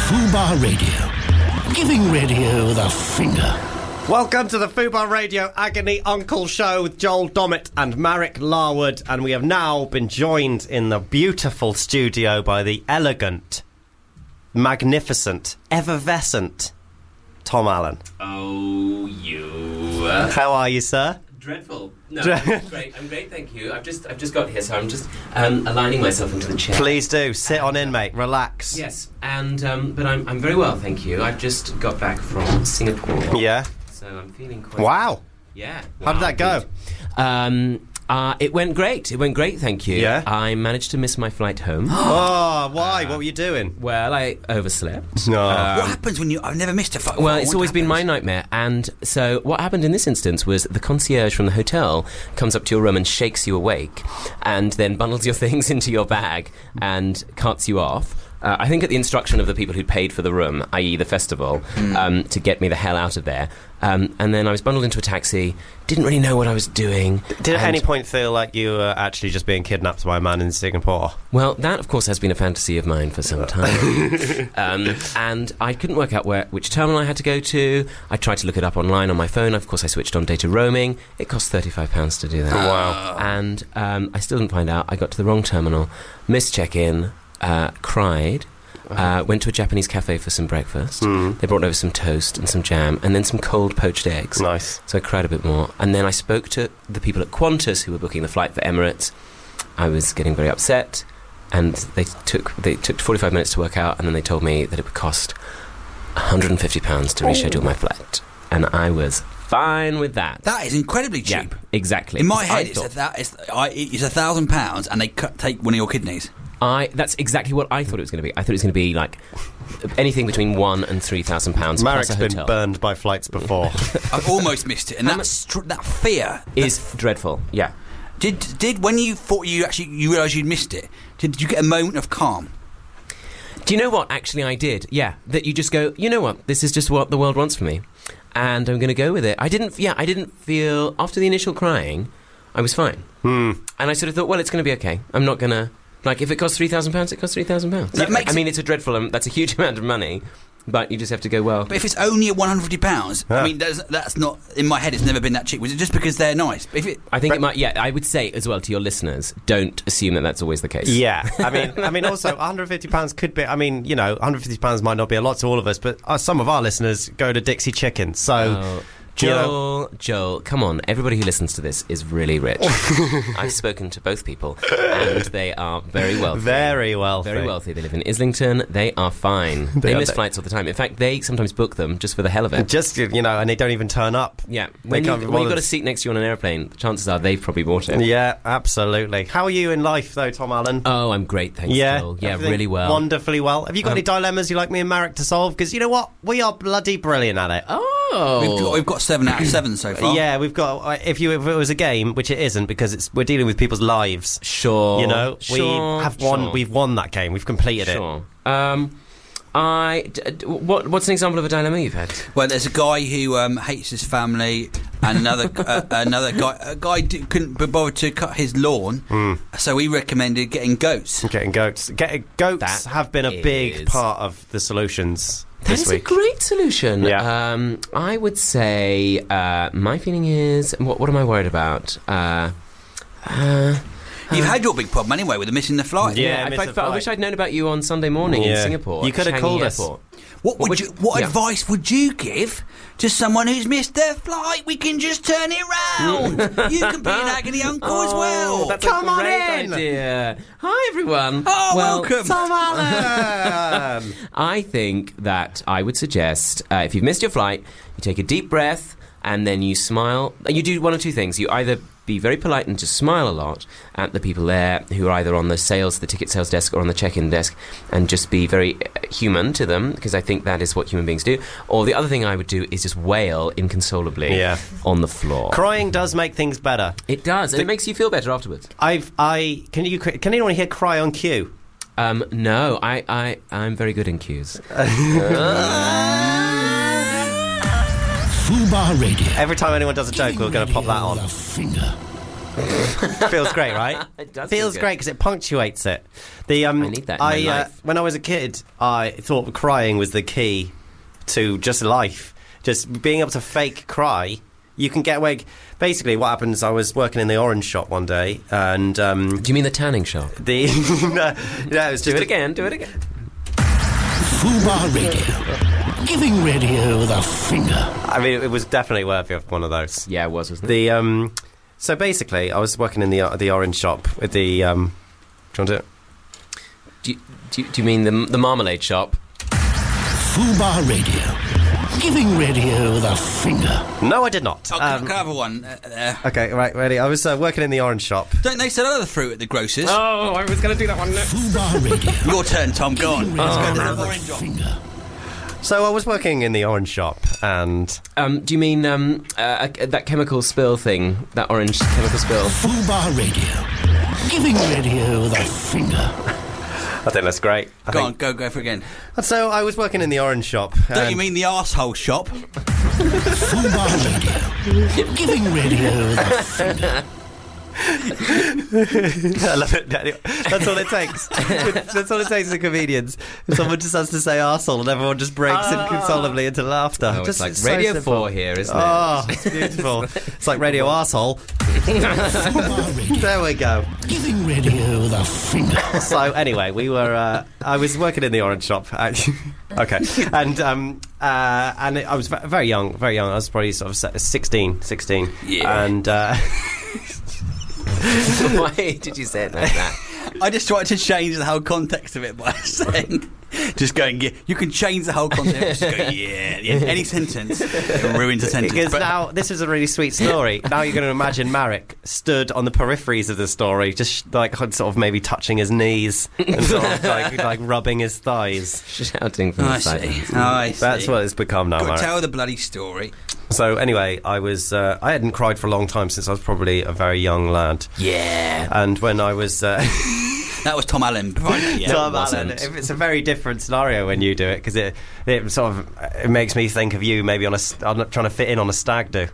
Fubar Radio. Giving radio the finger. Welcome to the Fubar Radio Agony Uncle Show with Joel Dommett and Marek Larwood, and we have now been joined in the beautiful studio by the elegant, magnificent, effervescent Tom Allen. Oh, you. How are you, sir? Dreadful. No, I'm great, thank you. I've just got here, so I'm just aligning myself into the chair. Please do. Sit on in, mate. Relax. Yes, and but I'm very well, thank you. I've just got back from Singapore. Yeah. So I'm feeling quite... Wow. Yeah. How did that go? It went great. It went great, thank you. Yeah? I managed to miss my flight home. Oh, why? What were you doing? Well, I overslept. No. What happens when I've never missed a flight? Well, it's always been my nightmare. And so what happened in this instance was the concierge from the hotel comes up to your room and shakes you awake and then bundles your things into your bag and carts you off. I think at the instruction of the people who'd paid for the room, i.e. the festival, to get me the hell out of there. And then I was bundled into a taxi, didn't really know what I was doing. Did at any point feel like you were actually just being kidnapped by a man in Singapore? Well, that, of course, has been a fantasy of mine for some time. And I couldn't work out which terminal I had to go to. I tried to look it up online on my phone. Of course, I switched on data roaming. It cost £35 to do that. Wow. And I still didn't find out. I got to the wrong terminal, missed check-in, cried, went to a Japanese cafe for some breakfast. They brought over some toast and some jam and then some cold poached eggs. Nice. So I cried a bit more. And then I spoke to the people at Qantas who were booking the flight for Emirates. I was getting very upset, and they took 45 minutes to work out, and then they told me that it would cost £150 to reschedule my flight. And I was fine with that. That is incredibly cheap. Yeah, exactly. In my head, it's £1,000 and they take one of your kidneys. That's exactly what I thought it was going to be. I thought it was going to be like anything between £1,000 and £3,000. Marek's plus a been hotel. burned by flights before. I've almost missed it, and that fear is dreadful. Yeah. Did when you thought you realised you'd missed it? Did you get a moment of calm? Do you know what? Actually, I did. Yeah, that you just go. You know what? This is just what the world wants from me, and I'm going to go with it. I didn't feel after the initial crying, I was fine. And I sort of thought, well, it's going to be okay. I'm not going to. Like, if it costs £3,000, it costs £3,000. I mean, it's a dreadful... that's a huge amount of money, but you just have to go, well... But if it's only at £150, I mean, that's not... In my head, it's never been that cheap. Was it just because they're nice? I think it might... Yeah, I would say, as well, to your listeners, don't assume that that's always the case. Yeah. I mean, also, £150 could be... I mean, you know, £150 might not be a lot to all of us, but some of our listeners go to Dixie Chicken, so... Joel, come on. Everybody who listens to this is really rich. I've spoken to both people, and they are very wealthy. Very wealthy. Very wealthy. They live in Islington. They are fine. They miss flights all the time. In fact, they sometimes book them just for the hell of it. Just, you know, and they don't even turn up. Yeah. When you've got a seat next to you on an airplane, the chances are they've probably bought it. Yeah, absolutely. How are you in life, though, Tom Allen? Oh, I'm great, thanks, Joel. Yeah, really well. Wonderfully well. Have you got any dilemmas you'd like me and Marek to solve? Because you know what? We are bloody brilliant at it. Oh. We've got 7 out of 7 so far. Yeah, we've got... If it was a game, which it isn't, because we're dealing with people's lives. Sure. You know? Sure. We've won that game. We've completed it. What's an example of a dilemma you've had? Well, there's a guy who hates his family, and another guy couldn't be bothered to cut his lawn, so he recommended getting goats. Goats have been a big part of the solutions this week. That is a great solution. Yeah. I would say my feeling is... What am I worried about? You've had your big problem anyway with missing the flight. Yeah, I wish I'd known about you on Sunday morning in Singapore. You could have called us. What advice would you give to someone who's missed their flight? We can just turn it round. You can be an agony uncle as well. That's Come a on great in. idea. Hi, everyone. Oh, welcome. Tom Allen! I think that I would suggest, if you've missed your flight, you take a deep breath and then you smile. You do one of two things. You either be very polite and just smile a lot at the people there who are either on the ticket sales desk or on the check-in desk, and just be very human to them, because I think that is what human beings do. Or the other thing I would do is just wail inconsolably on the floor. Crying does make things better. It does, and it makes you feel better afterwards. Can anyone here cry on cue? No, I'm very good in cues. Fubar Radio. Every time anyone does a joke, we're going to pop that on. Finger. Feels great, right? It does Feels feel great because it punctuates it. I need that in my life. When I was a kid, I thought crying was the key to just life. Just being able to fake cry. You can get away. Basically, what happens? I was working in the orange shop one day, and Do you mean the tanning shop? no, it was Do just it again. Do it again. Fubar Radio. Giving radio the finger. I mean, it was definitely worthy of one of those. Yeah, it was, wasn't it? So basically, I was working in the orange shop with the. Do you want to? Do you mean the marmalade shop? Fubar Radio. Giving radio the finger. No, I did not. Oh, can I have one? Okay, right, ready. I was working in the orange shop. Don't they sell other fruit at the grocers? Oh, I was going to do that one next. Fubar Radio. Your turn, Tom. Go on. Let's go to the the orange one. finger. So I was working in the orange shop, and Do you mean that chemical spill thing? That orange chemical spill? Fubar Radio. Giving radio the finger. I think that's great. Go on, go for it again. So I was working in the orange shop. Don't you mean the arsehole shop? Fubar Radio. Giving radio the finger. I love it. That's all it takes. That's all it takes in comedians. Someone just has to say arsehole and everyone just breaks inconsolably into laughter. Oh, just, it's like so Radio simple. 4 here, isn't it? Oh, it's beautiful. It's like Radio Arsehole. Fubar Radio. There we go. Giving radio the finger. So anyway, I was working in the orange shop. Okay, and I was very young. I was probably sort of 16. Yeah. And Why did you say it like that? I just tried to change the whole context of it by saying, just going, yeah. You can change the whole context. Just go, yeah. Any sentence it ruins a sentence. because But now this is a really sweet story. Now you're going to imagine Marek stood on the peripheries of the story, just like sort of maybe touching his knees and sort of like rubbing his thighs. Shouting from the I side. see. I see. That's what it's become now, Got to Marek. tell the bloody story. So anyway, I hadn't cried for a long time since I was probably a very young lad. Yeah. And when I was That was Tom Allen. Yeah. Tom wasn't. Allen, it's a very different scenario when you do it because it sort of it makes me think of you maybe on trying to fit in on a stag do.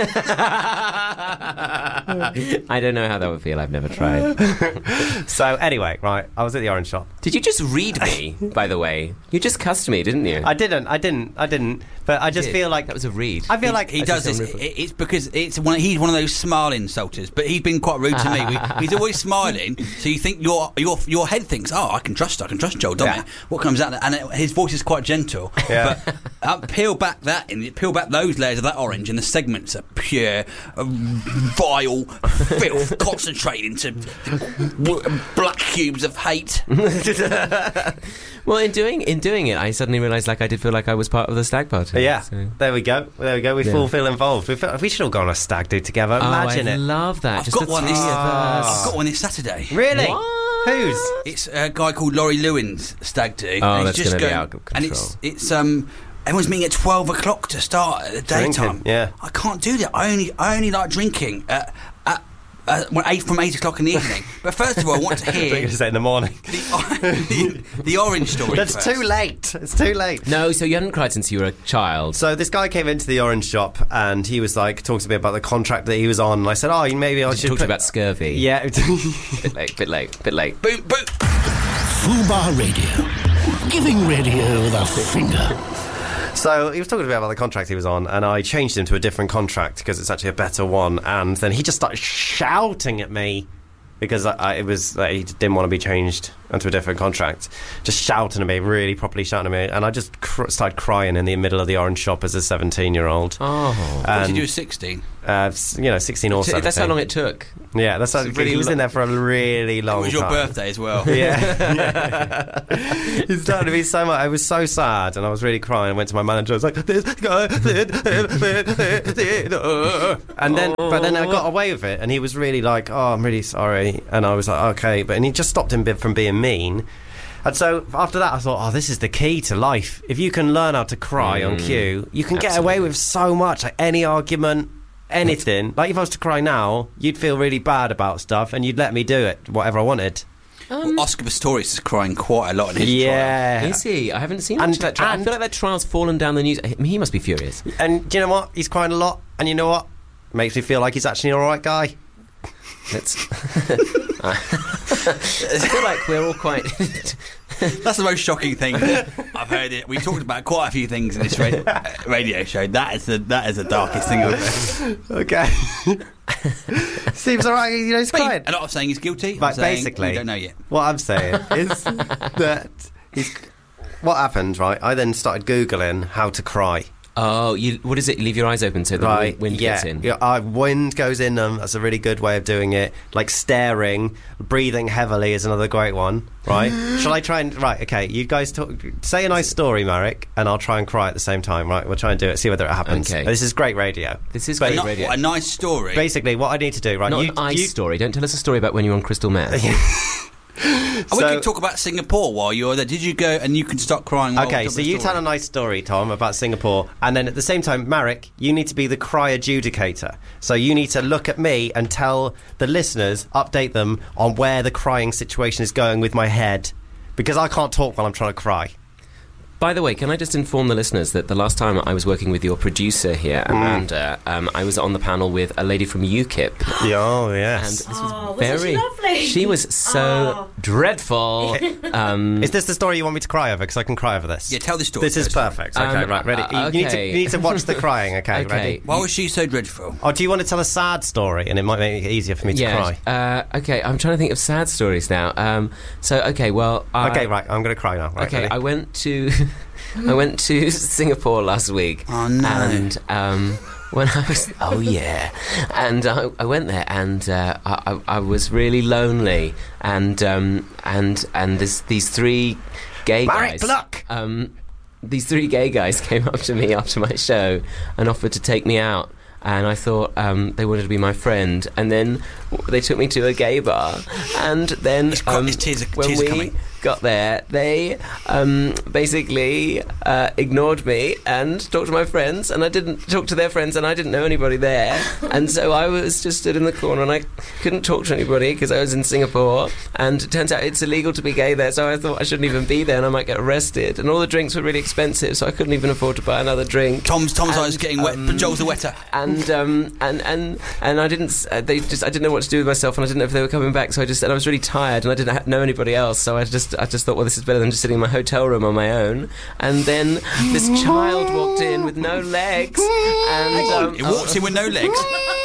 I don't know how that would feel. I've never tried. So anyway, right, I was at the orange shop. Did you just read me, by the way? You just cussed me, didn't you? I didn't. But I just did. feel like That was a read. I feel like He does this. It's because it's he's one of those smile insulters, but he's been quite rude to me. He's always smiling, so you think your head thinks, oh, I can trust Joel Dommett. Yeah. What comes out, and his voice is quite gentle. Yeah. But peel back those layers of that orange, and the segments are pure, vile filth concentrated into black cubes of hate. Well, in doing it, I suddenly realised I did feel like I was part of the stag party. Yeah, So. there we go. We all feel involved. We should all go on a stag do together. Imagine I it. love that. I've Just got the one three this. of us. I've got one this Saturday. Really? What? Whose? It's a guy called Laurie Lewin's stag do. Oh, and that's he's just gonna be going- out of And control. it's everyone's meeting at 12 o'clock to start at the Drinking, daytime. yeah. I can't do that. I only like drinking from 8 o'clock in the evening. But first of all, I want to I thought you were hear going to say in the morning. the orange story. That's first. too late. It's too late. No, so you hadn't cried since you were a child. So this guy came into the orange shop and he was like talking to me about the contract that he was on. And I said, "Oh, maybe I should Talked about scurvy. Yeah. Bit late. Boom, boom. Fubar Radio. Giving radio the finger. So he was talking to me about the contract he was on, and I changed him to a different contract because it's actually a better one. And then he just started shouting at me because he didn't want to be changed onto a different contract. Just shouting at me, really properly shouting at me, and I just started crying in the middle of the orange shop as a 17-year-old. Oh. What did And, you do at 16? 16 or 17. That's how long it took. Yeah, that's how, really he was in there for a really long It was time. your birthday as well. Yeah. It started to be so much. I was so sad, and I was really crying. I went to my manager. I was like, "This guy," and then, but then I got away with it, and he was really like, "Oh, I'm really sorry," and I was like, "Okay," and he just stopped him from being mean. And so after that, I thought, "Oh, this is the key to life. If you can learn how to cry on cue, you can get away with so much. Like any argument." Anything. Like if I was to cry now, you'd feel really bad about stuff and you'd let me do it, whatever I wanted. Well, Oscar Pistorius is crying quite a lot in his Yeah. Is he? I haven't seen And- much of that trial. I and- feel like that trial's fallen down the news. He must be furious. And do you know what? He's crying a lot. And you know what? Makes me feel like he's actually an alright guy. Let's. I feel like we're all quite. That's the most shocking thing I've heard. It. We talked about quite a few things in this radio show. That is the darkest thing I've heard. Okay. Seems alright, he's crying. I'm not saying he's guilty. Right, I'm saying basically, we don't know yet. What I'm saying is that what happened, right? I then started Googling how to cry. Oh, what is it? You leave your eyes open so the wind gets in. Yeah, wind goes in them. That's a really good way of doing it. Like staring, breathing heavily is another great one, right? Shall I try and... Right, okay, you guys say a nice story, Marek, and I'll try and cry at the same time, right? We'll try and do it, see whether it happens. Okay. This is great radio. This is great radio. What a nice story. Basically, what I need to do, right... Not an ice story. Don't tell us a story about when you were on crystal meth. We could talk about Singapore while you're there. Did you go and you can start crying while Okay, so you tell a nice story, Tom, about Singapore, and then at the same time, Marek, you need to be the cry adjudicator. So you need to look at me and tell the listeners, update them on where the crying situation is going with my head, because I can't talk while I'm trying to cry. By the way, can I just inform the listeners that the last time I was working with your producer here, Amanda, I was on the panel with a lady from UKIP. Oh, yes. And this was very... Was she lovely? She was so dreadful. Is this the story you want me to cry over? Because I can cry over this. Yeah, tell the story. This is perfect. Okay, right, ready. Okay. You need to watch the crying, okay, ready? Why was she so dreadful? Oh, do you want to tell a sad story? And it might make it easier for me to cry. Okay, I'm trying to think of sad stories now. Okay, right, I'm going to cry now. Right, okay, ready? I went to Singapore last week. Oh no! And when I was, and I went there, and I was really lonely, and these three gay guys. Marek, look! These three gay guys came up to me after my show and offered to take me out. And I thought they wanted to be my friend, and then they took me to a gay bar, and then when we got there, they basically ignored me and talked to my friends, and I didn't talk to their friends, and I didn't know anybody there, and so I was just stood in the corner, and I couldn't talk to anybody because I was in Singapore, and it turns out it's illegal to be gay there, so I thought I shouldn't even be there, and I might get arrested, and all the drinks were really expensive, so I couldn't even afford to buy another drink. Tom's eyes getting wet, but Joel's the wetter. And I didn't. I didn't know what to do with myself, and I didn't know if they were coming back. So I was really tired, and I didn't know anybody else. So I just thought, well, this is better than just sitting in my hotel room on my own. And then this child walked in with no legs, and it walked in with no legs.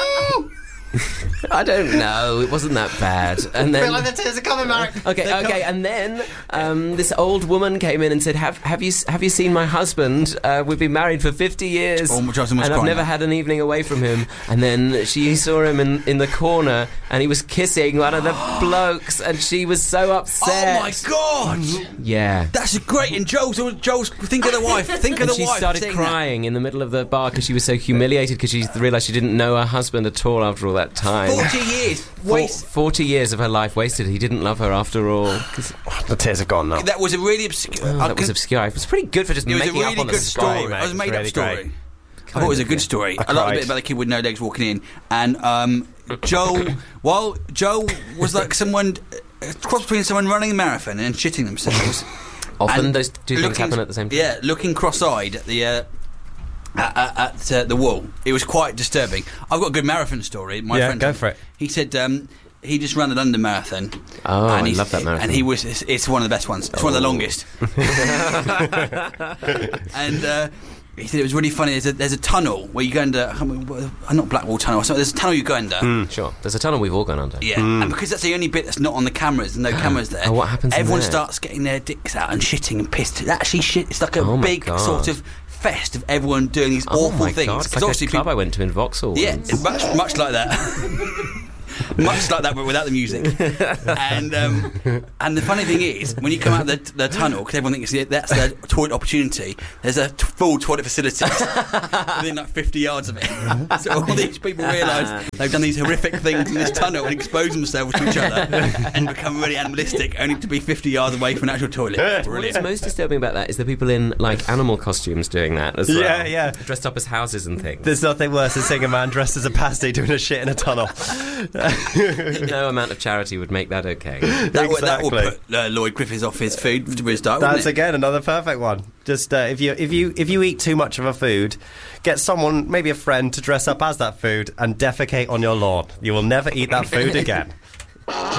I don't know. It wasn't that bad. And then, I feel like the tears are coming, Marek. Okay. And then this old woman came in and said, "Have you seen my husband? We've been married for 50 years, and I've never had an evening away from him." And then she saw him in the corner, and he was kissing one of the blokes, and she was so upset. Oh my god! Yeah, that's great. And Joel's think of the wife. Think of the wife. She started crying in the middle of the bar because she was so humiliated because she realised she didn't know her husband at all after all that time. 40 years. 40 years of her life wasted. He didn't love her after all. The tears are gone now. That was a really obscure... that was obscure. It was pretty good for just making up on the spot. It was a made-up story. Great. I thought it was a good story. I love a bit about the kid with no legs walking in. And Joel was like someone... cross between someone running a marathon and shitting themselves. Often those two things happen at the same time. Yeah, looking cross-eyed at the... At the wall. It was quite disturbing. I've got a good marathon story. My friend, go for it. He said he just ran the London Marathon. Oh, I love that marathon. And it's one of the best ones. It's one of the longest. And he said it was really funny. There's a tunnel where you go under. Not Blackwall Tunnel. There's a tunnel you go under. Sure. There's a tunnel we've all gone under. Yeah. And because that's the only bit that's not on the cameras, no cameras there. Oh, what happens? Everyone starts getting their dicks out and shitting and pissed. Actually, shit. It's like a big sort of fest of everyone doing these awful things. It's like a club I went to in Vauxhall. Yeah, much like that. Much like that, but without the music. And the funny thing is, when you come out the tunnel, because everyone thinks that's their toilet opportunity, there's a full toilet facility within like 50 yards of it. So all these people realise they've done these horrific things in this tunnel and expose themselves to each other and become really animalistic, only to be 50 yards away from an actual toilet. Brilliant. What's most disturbing about that is the people in like animal costumes doing that as well. Yeah. Dressed up as houses and things. There's nothing worse than seeing a man dressed as a pasty doing a shit in a tunnel. No amount of charity would make that okay. That will put Lloyd Griffiths off his food to restart. That's again another perfect one. Just if you eat too much of a food, get someone, maybe a friend, to dress up as that food and defecate on your lawn. You will never eat that food again.